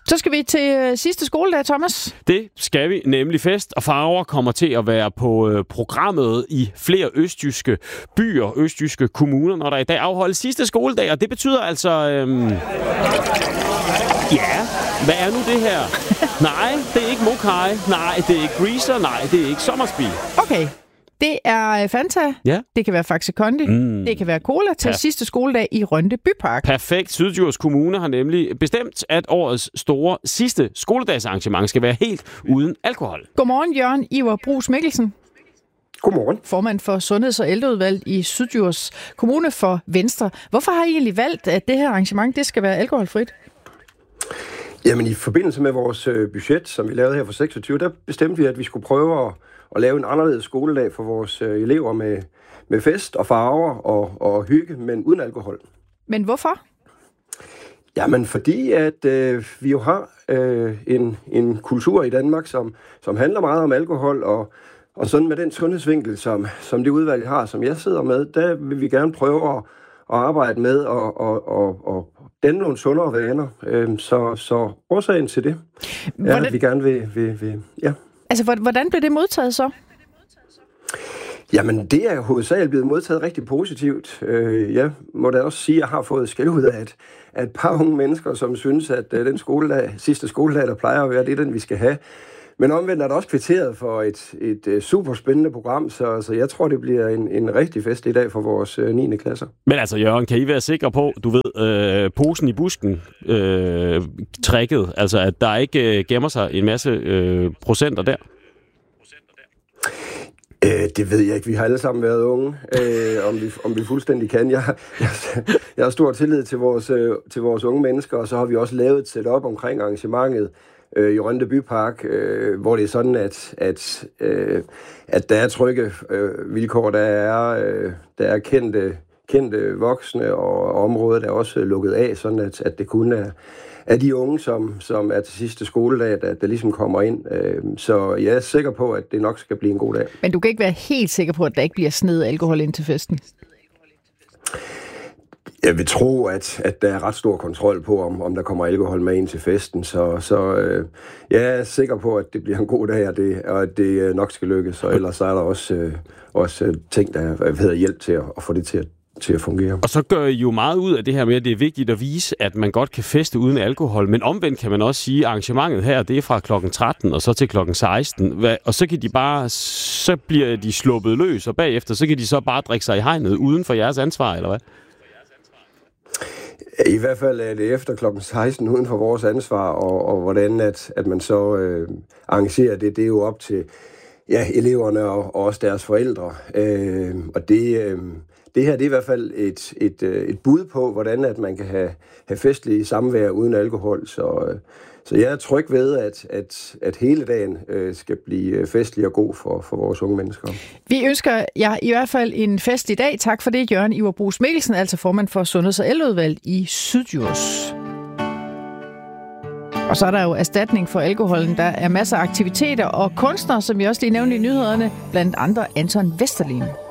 Så skal vi til sidste skoledag, Thomas. Det skal vi, nemlig fest og farver kommer til at være på programmet i flere østjyske byer, østjyske kommuner, når der i dag afholdes sidste skoledag. Og det betyder altså... Ja, hvad er nu det her? Nej, det er ikke Mokai. Nej, det er ikke Greaser. Nej, det er ikke Sommersby. Okay. Det er Fanta, ja. Det kan være Faxe Kondi, det kan være Cola til sidste skoledag i Rønde Bypark. Perfekt. Syddjurs Kommune har nemlig bestemt, at årets store sidste skoledagsarrangement skal være helt uden alkohol. Godmorgen, Jørgen Iver Bruus Mikkelsen. Godmorgen. Formand for Sundheds- og Ældreudvalget i Syddjurs Kommune for Venstre. Hvorfor har I egentlig valgt, at det her arrangement det skal være alkoholfrit? Jamen i forbindelse med vores budget, som vi lavede her for 26, der bestemte vi, at vi skulle prøve at lave en anderledes skoledag for vores elever med fest og farver og hygge, men uden alkohol. Men hvorfor? Jamen fordi, at vi jo har en kultur i Danmark, som handler meget om alkohol, og sådan med den sundhedsvinkel, som det udvalg har, som jeg sidder med, der vil vi gerne prøve at arbejde med og danne nogle sundere vaner. Så årsagen til det er, at vi gerne vil ja. Altså, hvordan blev det modtaget så? Jamen, det er hovedsageligt blevet modtaget rigtig positivt. Jeg må da også sige, at jeg har fået skæld ud af et par unge mennesker, som synes, at den sidste skoledag, der plejer at være, det er den, vi skal have. Men omvendt er der også kvitteret for et super spændende program, så jeg tror, det bliver en rigtig fest i dag for vores 9. klasser. Men altså, Jørgen, kan I være sikre på, du ved, posen i busken, tricket, altså at der ikke gemmer sig en masse procenter der? Det ved jeg ikke. Vi har alle sammen været unge, om vi fuldstændig kan. Jeg har stor tillid til vores unge mennesker, og så har vi også lavet et setup omkring arrangementet i Rønde Bypark, hvor det er sådan, at der er trygge vilkår, der er kendte voksne, og området er også lukket af, sådan at det kun er de unge, som er til sidste skoledag, der ligesom kommer ind. Så jeg er sikker på, at det nok skal blive en god dag. Men du kan ikke være helt sikker på, at der ikke bliver snedet alkohol ind til festen? Jeg vil tro, at der er ret stor kontrol på, om der kommer alkohol med ind til festen. Så jeg er sikker på, at det bliver en god dag, og at det nok skal lykkes. Og ellers er der også ting, der hedder hjælp til at få det til at fungere. Og så gør I jo meget ud af det her med, at det er vigtigt at vise, at man godt kan feste uden alkohol. Men omvendt kan man også sige, at arrangementet her, det er fra klokken 13 og så til klokken 16. Og så kan så bliver de sluppet løs, og bagefter så kan de så bare drikke sig i hegnet uden for jeres ansvar, eller hvad? I hvert fald er det efter klokken 16 uden for vores ansvar, og hvordan at man så arrangerer det er jo op til eleverne og også deres forældre. Og det her det er i hvert fald et bud på, hvordan at man kan have festlige samvær uden alkohol. Så jeg er tryg ved, at hele dagen skal blive festlig og god for vores unge mennesker. Vi ønsker jer i hvert fald en fest i dag. Tak for det, Jørgen Iver Bruus Mikkelsen, altså formand for Sundheds- og Ældreudvalget i Syddjurs. Og så er der jo erstatning for alkoholen. Der er masser af aktiviteter og kunstnere, som vi også lige nævnte i nyhederne, blandt andre Anton Vesterlin.